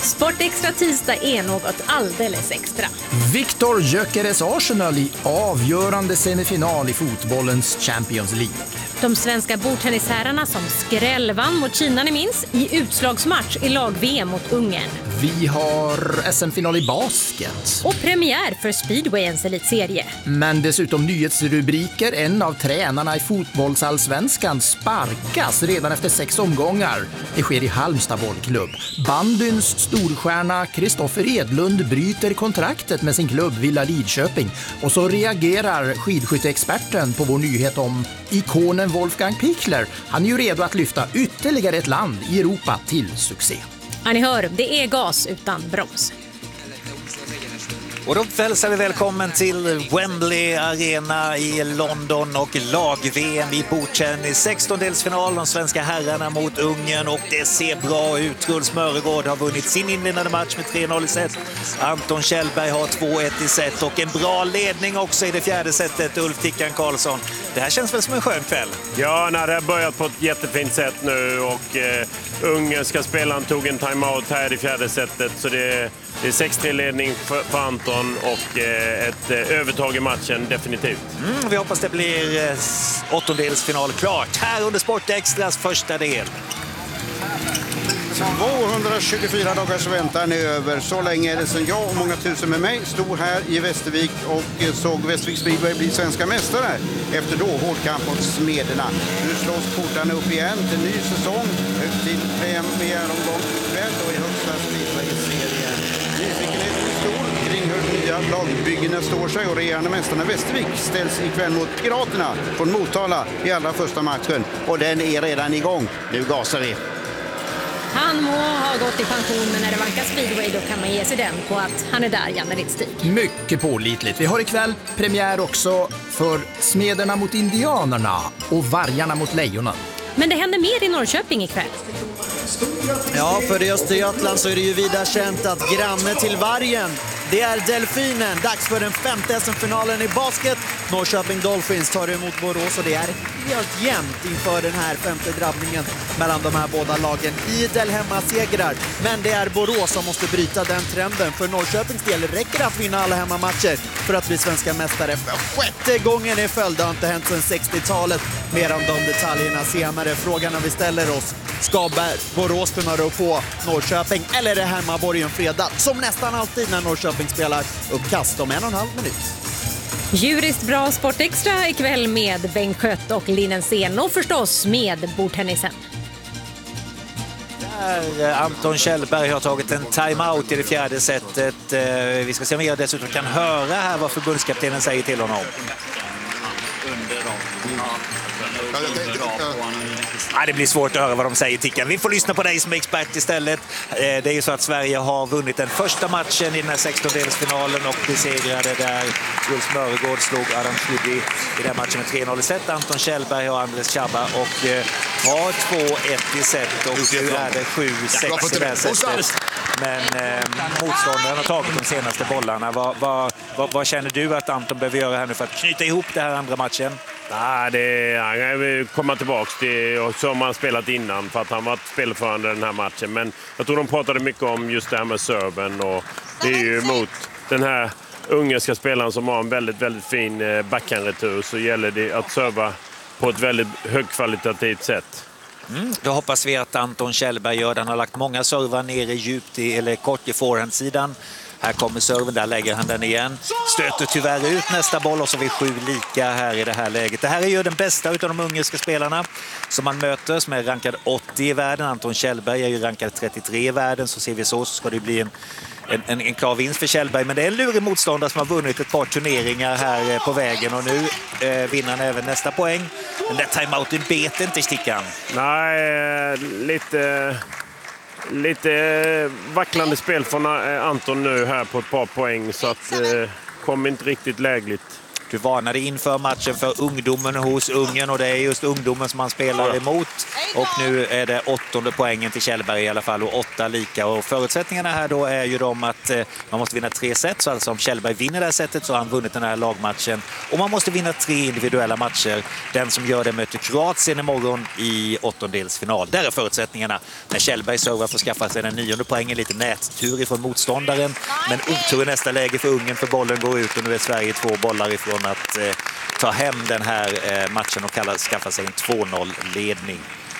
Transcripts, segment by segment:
Sportextra tisdag är något alldeles extra. Viktor Gyökeres Arsenal i avgörande semifinal i fotbollens Champions League. De svenska bordtennisherrarna som skrällvann mot Kina, ni minns, i utslagsmatch i lag-VM mot Ungern. Vi har SM-final i basket. Och premiär för Speedwayens elitserie. Men dessutom nyhetsrubriker. En av tränarna i fotbollsallsvenskan sparkas redan efter 6 omgångar. Det sker i Halmstad bollklubb. Bandyns storstjärna Kristoffer Edlund bryter kontraktet med sin klubb Villa Lidköping. Och så reagerar skidskytteexperten på vår nyhet om ikonen Wolfgang Pichler. Han är ju redo att lyfta ytterligare ett land i Europa till succé. Ja, ni hör, det är gas utan broms. Och då hälsar vi välkommen till Wembley Arena i London och lag-VM i bordtennis. 16-delsfinal, de svenska herrarna mot Ungern, och det ser bra ut. Truls Mörgård har vunnit sin inledande match med 3-0 i set. Anton Kjellberg har 2-1 i set och en bra ledning också i det fjärde setet, Ulf Tickan Karlsson. Det här känns väl som en skön kväll? Ja, det har börjat på ett jättefint sätt nu och ungerska spelaren tog en timeout här i fjärde setet, så det är 6-3-ledning för Anton och ett övertag i matchen definitivt. Vi hoppas det blir åttondelsfinal klart här under Sportextras första del. 224 dagars väntan är över. Så länge är det sedan jag och många tusen med mig stod här i Västervik och såg Västervik Speedway bli svenska mästare efter då hårdkamp mot Smederna. Nu slås portarna upp igen till ny säsong, till premiäromgång ikväll och i högsta Speedway-serien. Nyfikenheten är stor kring hur nya lagbyggena står sig, och regerande mästarna Västervik ställs ikväll mot Piraterna från Motala i allra första matchen, och den är redan igång. Nu gasar vi. Han må ha gått i pension, men när det vankas Speedway då kan man ge sig den på att han är där, Janne Rittstig. Mycket pålitligt. Vi har ikväll premiär också för Smederna mot Indianerna och Vargarna mot Lejonen. Men det händer mer i Norrköping ikväll. Ja, för i Östergötland så är det ju vida känt att granne till Vargen, det är Delfinen. Dags för den 5:e SM-finalen i basket. Norrköping Dolphins tar emot Borås, och det är helt jämnt inför den här 5:e drabbningen mellan de här båda lagen. Idel hemmasegrar, men det är Borås som måste bryta den trenden. För Norrköpings del räcker att vinna alla hemmamatcher för att bli svenska mästare för 6:e gången i följd. Det har inte hänt sedan 60-talet. Mer om de detaljerna senare. Frågan vi ställer oss: ska Borås kunna rå på Norrköping, eller är det hemmaborgen fredag som nästan alltid när Norrköping spelar uppkast om 1,5 minut? Djuriskt bra Sportextra ikväll med Bengt Skött och Linen Sen, och förstås med bordtennisen. Anton Kjellberg har tagit en timeout i det fjärde setet. Vi ska se om jag dessutom kan höra här vad förbundskaptenen säger till honom. Det blir svårt att höra vad de säger, Tickan. Vi får lyssna på dig som är expert istället. Det är ju så att Sverige har vunnit den första matchen i den här 16-delsfinalen och besegrade där Truls Mörgård slog Adam Schudi i den matchen med 3-0 i set. Anton Kjellberg och Andres Chabba och har 2-1 i set, och nu är det 7-6 i det här setet. Men motståndaren har tagit de senaste bollarna. Vad känner du att Anton behöver göra här nu för att knyta ihop det här andra matchen? Han vill komma tillbaka till som han spelat innan, för att han varit spelförande den här matchen. Men jag tror de pratade mycket om just det här med serven, och det är ju mot den här ungerska spelaren som har en väldigt, väldigt fin backhandretur, så gäller det att serva på ett väldigt högkvalitativt sätt. Då hoppas vi att Anton Kjellberg gör det. Han har lagt många servar nere djupt eller kort i forehandsidan. Här kommer serven, där lägger han den igen. Stöter tyvärr ut nästa boll, och så har vi 7 lika här i det här läget. Det här är ju den bästa av de ungerska spelarna som man möter, som är rankad 80 i världen. Anton Kjellberg är ju rankad 33 i världen, så ser vi så ska det bli en klar vinst för Kjellberg. Men det är en lurig motståndare som har vunnit ett par turneringar här på vägen, och nu vinner han även nästa poäng. Den där timeouten bet inte Stickan. Nej, lite vacklande spel från Anton nu här på ett par poäng, så att kom inte riktigt lägligt. Du varnade inför matchen för ungdomen hos Ungern och det är just ungdomen som man spelar emot. Och nu är det 8:e poängen till Kjellberg i alla fall och 8 lika. Och förutsättningarna här då är ju de att man måste vinna 3 set. Så alltså om Kjellberg vinner det här setet så har han vunnit den här lagmatchen. Och man måste vinna 3 individuella matcher. Den som gör det möter Kroatien imorgon i 8-delsfinal. Där är förutsättningarna. När Kjellberg servar för att skaffa sig den 9:e poängen. Lite nättur ifrån motståndaren. Men otur i nästa läge för Ungern för bollen går ut och nu är Sverige 2 bollar ifrån att ta hem den här matchen och skaffa sig en 2-0-ledning.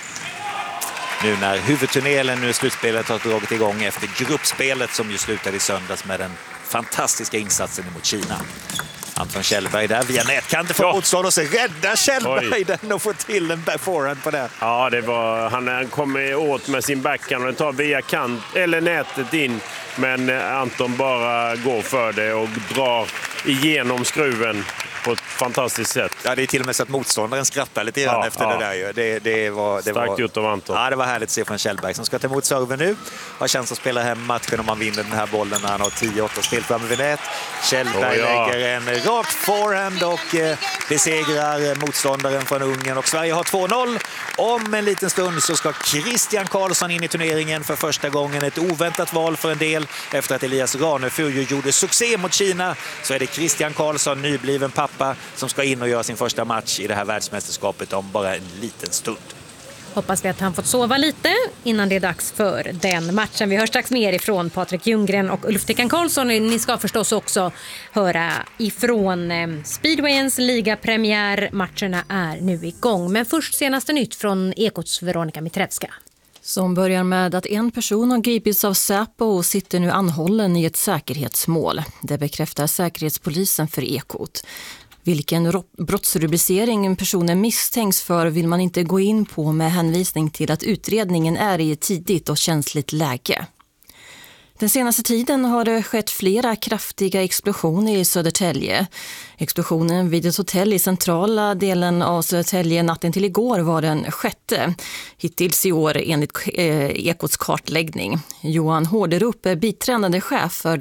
Nu när huvudturneringen, nu slutspelet har dragit igång efter gruppspelet som ju slutade i söndags med den fantastiska insatsen mot Kina. Anton Kjellberg där via nätkanten för motstånd och så räddar Kjellberg den och får till en forehand på det. Ja, det var, han kom åt med sin backhand och den tar via kant eller nätet in. Men Anton bara går för det och drar igenom skruven på ett fantastiskt sätt. Ja, det är till och med så att motståndaren skrattar lite grann efter det där. Det var starkt gjort av Anton. Ja, det var härligt att se från Kjellberg som ska ta emot serven nu. Har chans att spela hem matchen om man vinner den här bollen när han har 10-8 spel framme vid nät. Kjellberg lägger en rakt forehand och besegrar motståndaren från Ungern. Och Sverige har 2-0. Om en liten stund så ska Christian Karlsson in i turneringen för första gången. Ett oväntat val för en del. Efter att Elias Ranefur gjorde succé mot Kina så är det Christian Karlsson, nybliven pappa, som ska in och göra sin första match i det här världsmästerskapet om bara en liten stund. Hoppas vi att han fått sova lite innan det är dags för den matchen. Vi hörs strax mer ifrån Patrik Ljunggren och Ulf Tickan Karlsson. Ni ska förstås också höra ifrån Speedwayens ligapremiär. Matcherna är nu igång. Men först senaste nytt från Ekots Veronica Mitretska. Som börjar med att en person har gripits av Säpo och sitter nu anhållen i ett säkerhetsmål. Det bekräftar Säkerhetspolisen för Ekot. Vilken brottsrubricering personen misstänks för vill man inte gå in på med hänvisning till att utredningen är i ett tidigt och känsligt läge. Den senaste tiden har det skett flera kraftiga explosioner i Södertälje. Explosionen vid ett hotell i centrala delen av Södertälje natten till igår var den 6:e. Hittills i år enligt Ekots kartläggning. Johan Hårderup är biträdande chef för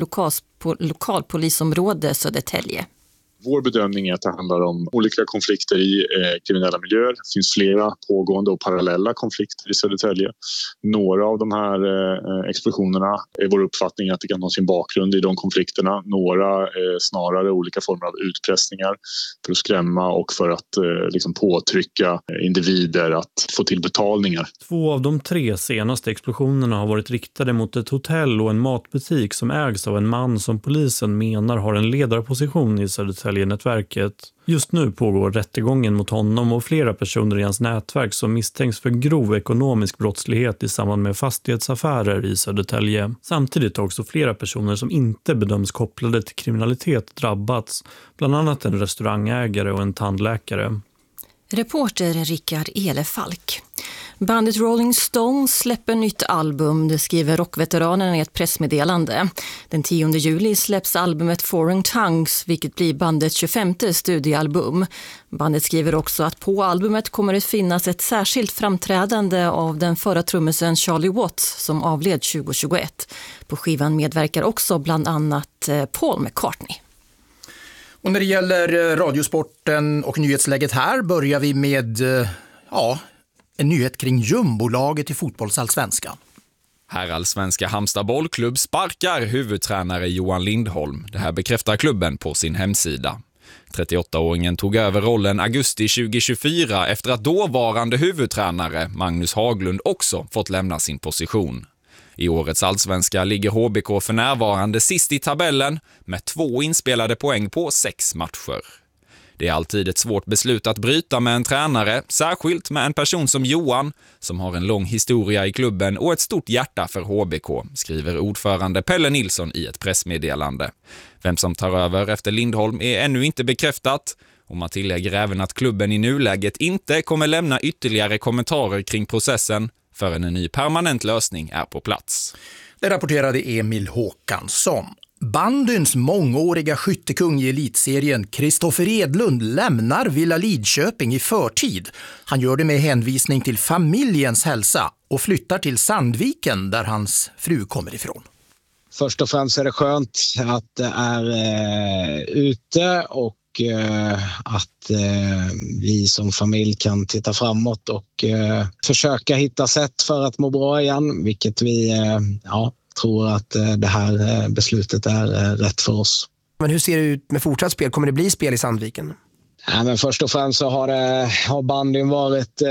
lokalpolisområde Södertälje. Vår bedömning är att det handlar om olika konflikter i kriminella miljöer. Det finns flera pågående och parallella konflikter i Södertälje. Några av de här explosionerna är vår uppfattning att det kan ha sin bakgrund i de konflikterna. Några snarare olika former av utpressningar för att skrämma och för att liksom påtrycka individer att få till betalningar. 2 av de 3 senaste explosionerna har varit riktade mot ett hotell och en matbutik som ägs av en man som polisen menar har en ledarposition i Södertälje-nätverket. Just nu pågår rättegången mot honom och flera personer i hans nätverk som misstänks för grov ekonomisk brottslighet i samband med fastighetsaffärer i Södertälje. Samtidigt har också flera personer som inte bedöms kopplade till kriminalitet drabbats, bland annat en restaurangägare och en tandläkare. Reporter Rickard Elefalk. Bandet Rolling Stones släpper nytt album, det skriver rockveteranen i ett pressmeddelande. Den 10 juli släpps albumet Foreign Tongues, vilket blir bandets 25:e studioalbum. Bandet skriver också att på albumet kommer det finnas ett särskilt framträdande av den förra trummisen Charlie Watts som avled 2021. På skivan medverkar också bland annat Paul McCartney. Och när det gäller radiosporten och nyhetsläget här börjar vi med en nyhet kring jumbolaget i fotbollsallsvenskan. Herrallsvenska Halmstad bollklubb sparkar huvudtränare Johan Lindholm. Det här bekräftar klubben på sin hemsida. 38-åringen tog över rollen augusti 2024 efter att dåvarande huvudtränare Magnus Haglund också fått lämna sin position. I årets allsvenska ligger HBK för närvarande sist i tabellen med 2 inspelade poäng på 6 matcher. Det är alltid ett svårt beslut att bryta med en tränare, särskilt med en person som Johan, som har en lång historia i klubben och ett stort hjärta för HBK, skriver ordförande Pelle Nilsson i ett pressmeddelande. Vem som tar över efter Lindholm är ännu inte bekräftat, och man tillägger även att klubben i nuläget inte kommer lämna ytterligare kommentarer kring processen förrän en ny permanent lösning är på plats. Det rapporterade Emil Håkansson. Bandyns mångåriga skyttekung i elitserien Kristoffer Edlund lämnar Villa Lidköping i förtid. Han gör det med hänvisning till familjens hälsa och flyttar till Sandviken där hans fru kommer ifrån. Först och främst är det skönt att det är ute och att vi som familj kan titta framåt och försöka hitta sätt för att må bra igen, vilket vi tror att det här beslutet är rätt för oss. Men hur ser det ut med fortsatt spel? Kommer det bli spel i Sandviken? Ja, men först och främst så har bandyn varit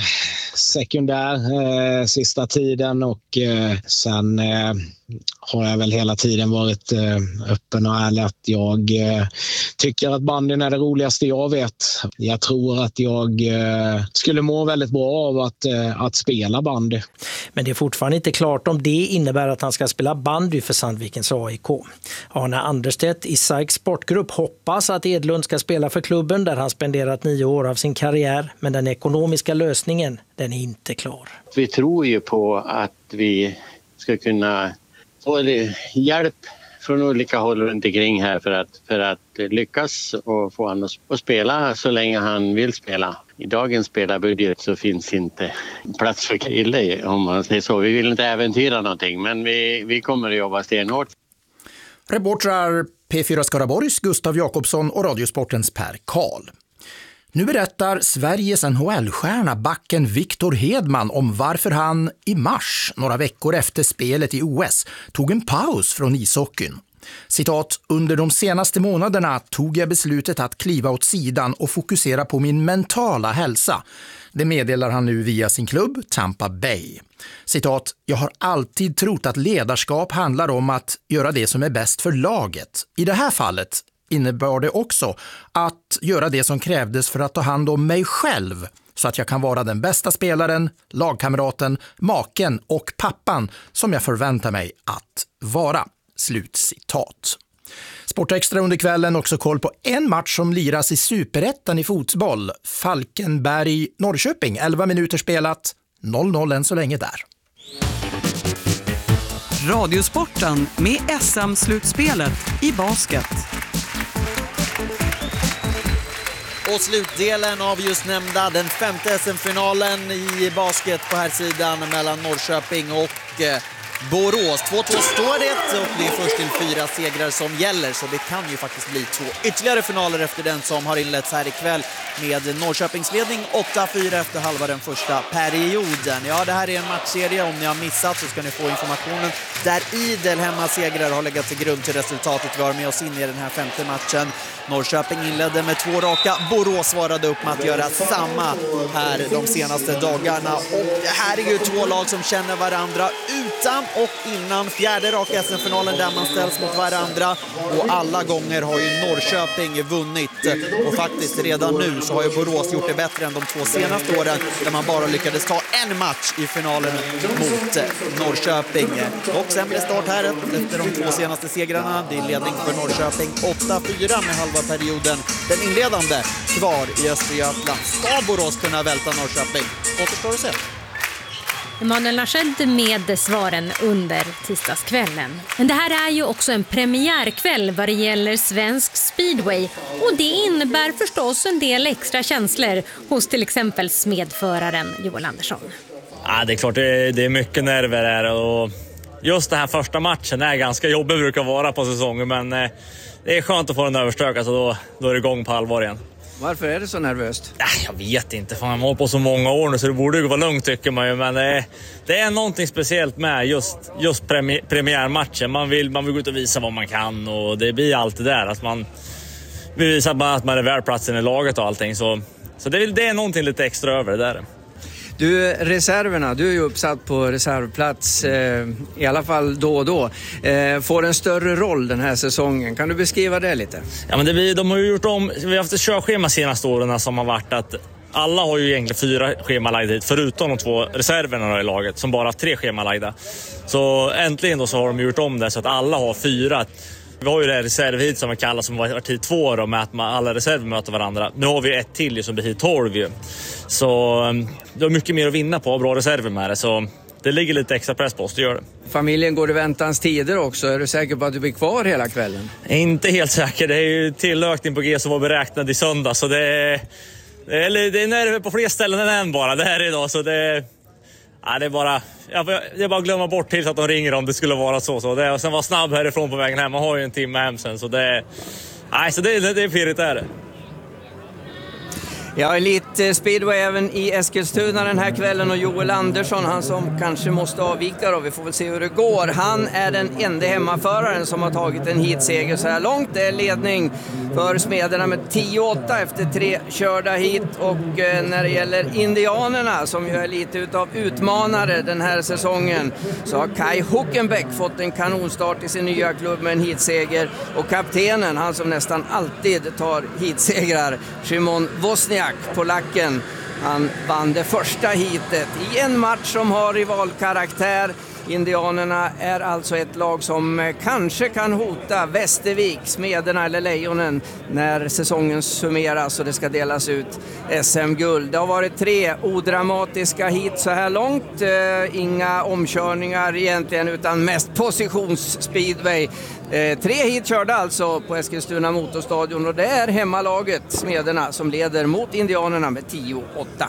sekundär sista tiden och sen har jag väl hela tiden varit öppen och ärlig att jag tycker att bandyn är det roligaste jag vet. Jag tror att jag skulle må väldigt bra av att spela bandy. Men det är fortfarande inte klart om det innebär att han ska spela bandy för Sandvikens AIK. Arne Anderstedt i SAIK Sportgrupp hoppas att Edlund ska spela för klubben där han spenderat 9 år av sin karriär, men den ekonomiska lösningen, den är inte klar. Vi tror ju på att vi ska kunna få hjälp från olika håll runt omkring här för att lyckas och få honom att spela så länge han vill spela. I dagens spelarbudget så finns inte plats för Krille, om man säger så. Vi vill inte äventyra någonting, men vi kommer att jobba stenhårt. Reportrar P4 Skaraborgs Gustav Jakobsson och Radiosportens Per Karl. Nu berättar Sveriges NHL-stjärna backen Victor Hedman om varför han i mars, några veckor efter spelet i OS, tog en paus från ishockeyn. Citat, under de senaste månaderna tog jag beslutet att kliva åt sidan och fokusera på min mentala hälsa. Det meddelar han nu via sin klubb Tampa Bay. Citat, jag har alltid trott att ledarskap handlar om att göra det som är bäst för laget. I det här fallet innebar det också att göra det som krävdes för att ta hand om mig själv så att jag kan vara den bästa spelaren, lagkamraten, maken och pappan som jag förväntar mig att vara. Slutcitat. Sportextra under kvällen också koll på en match som liras i Superettan i fotboll. Falkenberg-Norrköping, 11 minuter spelat, 0-0 än så länge där. Radiosporten med SM-slutspelet i basket. Och slutdelen av just nämnda, den 5:e SM-finalen i basket på här sidan mellan Norrköping och Borås. 2-2 står det och det är först till 4 segrar som gäller, så det kan ju faktiskt bli 2 ytterligare finaler efter den som har inletts här ikväll med Norrköpings ledning 8-4 efter halva den första perioden. Ja, det här är en matchserie. Om ni har missat så ska ni få informationen där idel hemmasegrar har legat till grund till resultatet. Vi har med oss in i den här 5:e matchen. Norrköping inledde med 2 raka. Borås svarade upp med att göra samma här de senaste dagarna. Och det här är ju 2 lag som känner varandra utan och innan 4:e raka SM-finalen där man ställs mot varandra. Och alla gånger har ju Norrköping vunnit. Och faktiskt redan nu så har ju Borås gjort det bättre än de 2 senaste åren där man bara lyckades ta en match i finalen mot Norrköping. Och sen blev start här efter de 2 senaste segrarna. Det är ledning för Norrköping 8-4 med halva perioden. Den inledande kvar i Östergötland. Ska Borås kunna välta Norrköping? Återstår att se. Emanuel Lasched med svaren under tisdagskvällen. Men det här är ju också en premiärkväll vad det gäller svensk speedway. Och det innebär förstås en del extra känslor hos till exempel smedföraren Joel Andersson. Ja, det är klart det är mycket nerver här och just den här första matchen är ganska jobbig brukar vara på säsongen, men det är skönt att få den överstökad så då är det igång på allvar igen. Varför är det så nervöst? Jag vet inte, fan, man har på så många år nu så det borde ju vara lugnt tycker man ju, men det är någonting speciellt med just premiärmatchen. Man vill gå ut och visa vad man kan och det blir alltid där att man vill visa att man är värd platsen i laget och allting, så det är någonting lite extra över det där. Du, reserverna, du är ju uppsatt på reservplats i alla fall då och då. Får en större roll den här säsongen. Kan du beskriva det lite? Ja, men de har ju gjort om, vi har haft ett körschema senaste åren som har varit att alla har ju egentligen 4 schemalagda hit förutom de 2 reserverna i laget som bara har 3 schemalagda. Så äntligen då så har de gjort om det så att alla har 4. Vi har ju det reservhit som vi kallar som var tid 2 då, med att alla reserver möter varandra. Nu har vi ett till som blir hit 12 ju. Så det är mycket mer att vinna på, bra reserver med det. Så det ligger lite extra press på oss, det gör det. Familjen går i väntans tider också. Är du säker på att du blir kvar hela kvällen? Inte helt säker. Det är ju tillökning på G som var beräknad i söndag. Så det är nerver på fler ställen än en bara. Det här idag så det... Ja, det är bara att glömma bort till så att de ringer om det skulle vara så. Och sen var snabb härifrån på vägen hem. Man har ju en timme hem sen. Så det Nej, så det är pirrigt där. Ja, Elite Speedway även i Eskilstuna den här kvällen och Joel Andersson, han som kanske måste avvika då, vi får väl se hur det går. Han är den enda hemmaföraren som har tagit en heatseger så här långt. Det är ledning för Smederna med 10-8 efter 3 körda hit, och när det gäller indianerna som ju är lite utav utmanare den här säsongen, så har Kai Huckenbeck fått en kanonstart i sin nya klubb med en heatseger, och kaptenen, han som nästan alltid tar heatsegrar, Szymon Wozniak, polacken, han vann det första heatet i en match som har rivalkaraktär. Indianerna är alltså ett lag som kanske kan hota Västervik, Smederna eller Lejonen när säsongen summeras och det ska delas ut SM-guld. Det har varit 3 odramatiska hit så här långt. Inga omkörningar egentligen, utan mest positionsspeedway. 3 hit körda alltså på Eskilstuna motorstadion, och det är hemmalaget Smederna som leder mot indianerna med 10-8.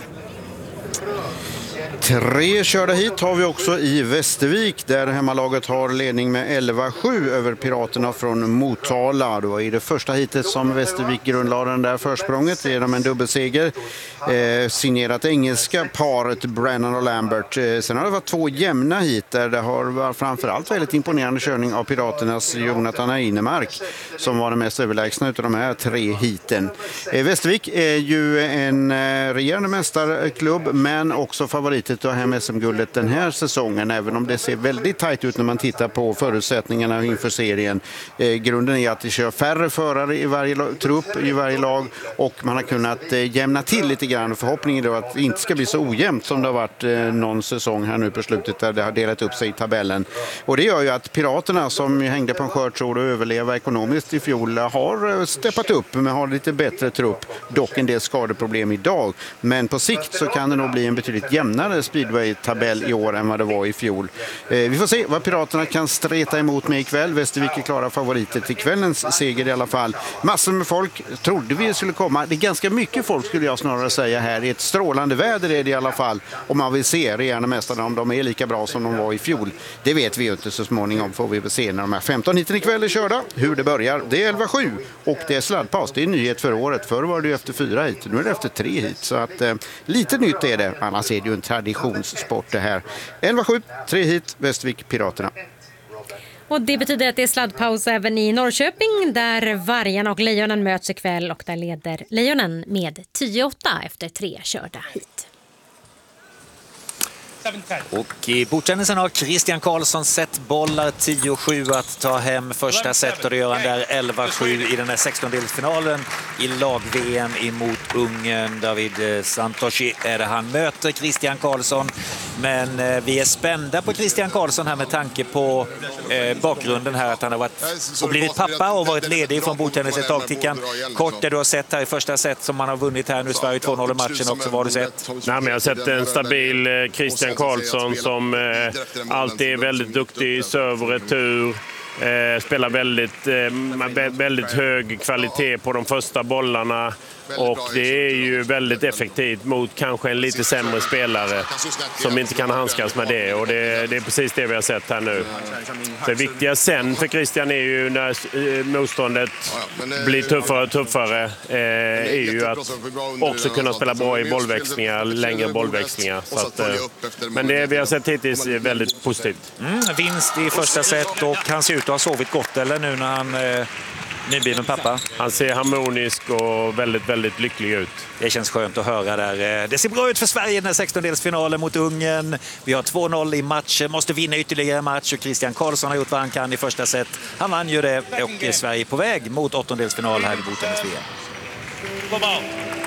3 körda hit har vi också i Västervik, där hemmalaget har ledning med 11-7 över Piraterna från Motala. Det var i det första hitet som Västervik grundlade den där försprånget genom en dubbelseger. Signerat engelska paret Brennan och Lambert. Sen har det varit 2 jämna hit där det har varit framförallt väldigt imponerande körning av Piraternas Jonathan Einemark som var den mest överlägsna utav de här 3 hiten. Västervik är ju en regerande mästarklubb, men också favoritet att ha hem SM-guldet den här säsongen, även om det ser väldigt tajt ut när man tittar på förutsättningarna inför serien. Grunden är att det kör färre förare i varje trupp, i varje lag, och man har kunnat jämna till lite grann. Förhoppningen är att det inte ska bli så ojämnt som det har varit någon säsong här nu på slutet där det har delat upp sig i tabellen. Och det gör ju att Piraterna, som hängde på en skör tråd och överleva ekonomiskt i fjol, har steppat upp men har lite bättre trupp. Dock en del skadeproblem idag. Men på sikt så kan det nog bli en betydligt jämnare speedway-tabell i år än vad det var i fjol. Vi får se vad Piraterna kan streta emot med ikväll. Västervik är klara favoriter till kvällens seger i alla fall. Massor med folk trodde vi skulle komma. Det är ganska mycket folk, skulle jag snarare säga här. Det är ett strålande väder är det i alla fall. Om man vill se regerande mästarna, om de är lika bra som de var i fjol. Det vet vi ju inte, så småningom får vi väl se när de här 15 hiten ikväll är körda. Hur det börjar. Det är 11-7 och det är sladdpass. Det är nyhet för året. Förr var det ju efter 4 hit. Nu är det efter 3 hit. Så att lite nytt är det. Annars är det ju en traditionssport det här. 11-7, 3 hit, Västervik, Piraterna. Och det betyder att det är sladdpaus även i Norrköping, där Vargarna och Lejonen möts ikväll, och där leder Lejonen med 10-8 efter 3 körda hit. Och i bordtennisen har Christian Karlsson sett bollar 10-7 att ta hem första set, och det gör han där 11-7 i den här 16-delsfinalen i lag-VM emot Ungern. David Santoshi är det han möter, Christian Karlsson. Men vi är spända på Christian Karlsson här med tanke på bakgrunden här, att han har varit och blivit pappa och varit ledig från bordtennis ett tag. Tickan, kort det du har sett här i första set som man har vunnit här nu, Sverige 2-0 i matchen också, vad har du sett? Nej, men jag har sett en stabil Christian Karlsson som alltid är väldigt duktig i serve och retur. Spelar väldigt hög kvalitet på de första bollarna, och det är ju väldigt effektivt mot kanske en lite sämre spelare som inte kan handskas med det, och det är precis det vi har sett här nu. Det viktiga sen för Christian är ju när motståndet blir tuffare och tuffare är ju att också kunna spela bra i bollväxlingar, längre bollväxlingar. Så att, men det vi har sett hittills är väldigt positivt. Vinst i första set, och han ser ut att ha sovit gott, eller nu när han nybliven pappa? Han ser harmonisk och väldigt, väldigt lycklig ut. Det känns skönt att höra där. Det ser bra ut för Sverige i den här 16-delsfinalen mot Ungern. Vi har 2-0 i matchen, måste vinna ytterligare match, och Christian Karlsson har gjort vad han kan i första set. Han vann ju det, och är Sverige på väg mot 8-delsfinal här i bordtennis-VM.